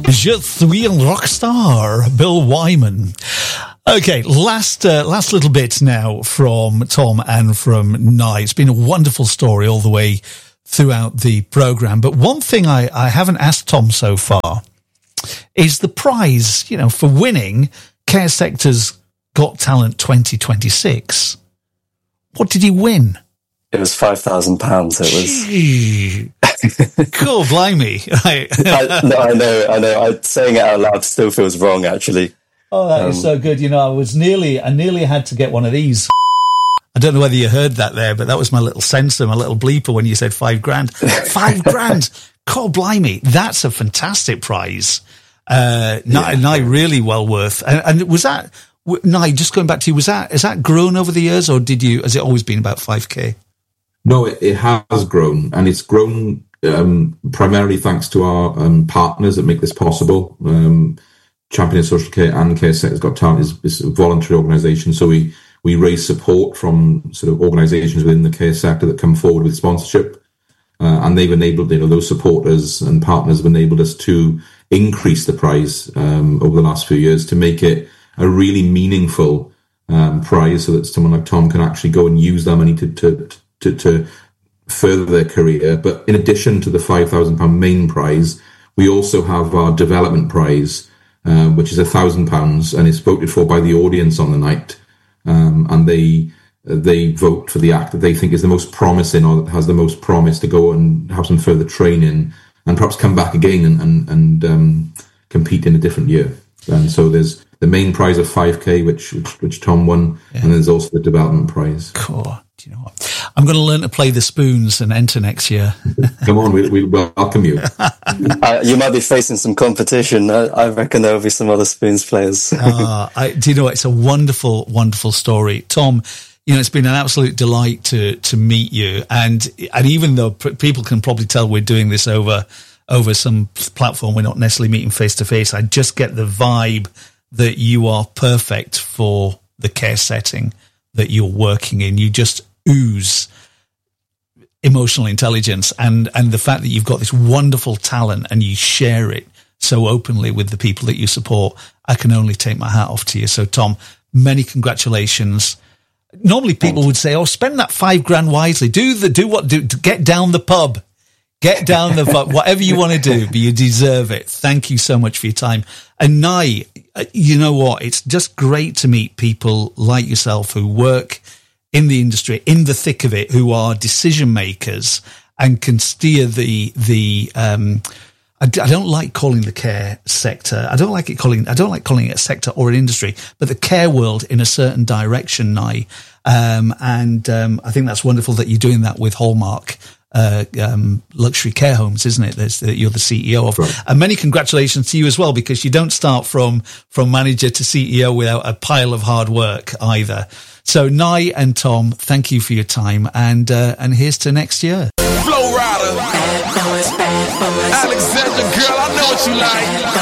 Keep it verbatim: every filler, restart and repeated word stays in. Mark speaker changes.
Speaker 1: Je suis un rockstar, Bill Wyman. Okay, last uh, last little bit now from Tom and from Nye. It's been a wonderful story all the way throughout the programme. But one thing I, I haven't asked Tom so far is the prize, you know, for winning Care Sector's Got Talent twenty twenty-six. What did he win?
Speaker 2: It was five thousand pounds. It was.
Speaker 1: Gee. Cool, blimey. I,
Speaker 2: I, no, I know, I know. I, saying it out loud still feels wrong, actually.
Speaker 1: Oh, that um, is so good. You know, I was nearly, I nearly had to get one of these. I don't know whether you heard that there, but that was my little sensor, my little bleeper when you said five grand. Five grand. God, blimey. That's a fantastic prize. Uh, yeah. Nye, really well worth. And, and was that, Nye, just going back to you, was that, has that grown over the years, or did you, has it always been about five K?
Speaker 3: No, it, it has grown, and it's grown um, primarily thanks to our um, partners that make this possible. Um, Champion Social Care and Care Sector's Got Talent is, is a voluntary organisation, so we, we raise support from sort of organisations within the care sector that come forward with sponsorship, uh, and they've enabled, you know, those supporters and partners have enabled us to increase the prize um, over the last few years to make it a really meaningful um, prize, so that someone like Tom can actually go and use that money to to to, to further their career. But in addition to the five thousand pounds main prize, we also have our development prize, uh, which is one thousand pounds, and it's voted for by the audience on the night. Um, and they they vote for the act that they think is the most promising, or that has the most promise to go and have some further training and perhaps come back again and, and, and um, compete in a different year. And so there's the main prize of five K, which which, which Tom won, yeah. And there's also the development prize.
Speaker 1: Cool. Do you know what? I'm going to learn to play the spoons and enter next year.
Speaker 3: Come on, we, we welcome you.
Speaker 2: uh, you might be facing some competition. I, I reckon there will be some other spoons players.
Speaker 1: uh, I, do you know what? It's a wonderful, wonderful story. Tom, you know, it's been an absolute delight to to meet you. And and even though p- people can probably tell we're doing this over over some platform, we're not necessarily meeting face to face, I just get the vibe that you are perfect for the care setting that you're working in. You just ooze emotional intelligence, and and the fact that you've got this wonderful talent and you share it so openly with the people that you support, I can only take my hat off to you. So Tom, many congratulations. Normally people would say, oh, spend that five grand wisely, do the do what do get down the pub get down the pub, whatever you want to do, but you deserve it. Thank you so much for your time. And Nye, you know what, it's just great to meet people like yourself who work in the industry, in the thick of it, who are decision makers and can steer the, the, um, I, I don't like calling the care sector. I don't like it calling, I don't like calling it a sector or an industry, but the care world in a certain direction, Nye. Um, and, um, I think that's wonderful that you're doing that with Hallmark, uh, um, luxury care homes, isn't it? That's, that you're the C E O of. Right. And many congratulations to you as well, because you don't start from, from manager to C E O without a pile of hard work either. So Nye and Tom, thank you for your time, and uh, and here's to next year.
Speaker 4: Flow Rider, Alexandra, girl, I know what you like.